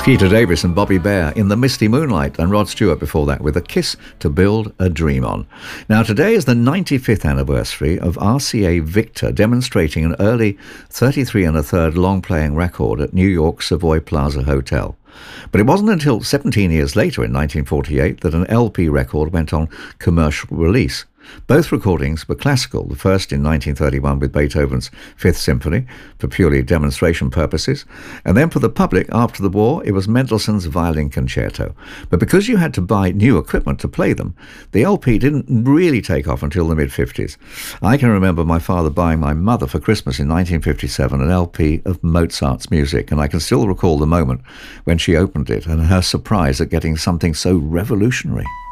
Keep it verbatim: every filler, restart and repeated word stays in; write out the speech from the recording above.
Skeeter Davis and Bobby Bare in The Misty Moonlight, and Rod Stewart before that with A Kiss to Build a Dream On. Now today is the ninety-fifth anniversary of R C A Victor demonstrating an early thirty-three and a third long-playing record at New York's Savoy Plaza Hotel. But it wasn't until seventeen years later in nineteen forty-eight that an L P record went on commercial release. Both recordings were classical, the first in nineteen thirty-one with Beethoven's Fifth Symphony for purely demonstration purposes, and then for the public after the war it was Mendelssohn's Violin Concerto. But because you had to buy new equipment to play them, the L P didn't really take off until the mid-fifties. I can remember my father buying my mother for Christmas in nineteen fifty-seven an L P of Mozart's music, and I can still recall the moment when she opened it and her surprise at getting something so revolutionary.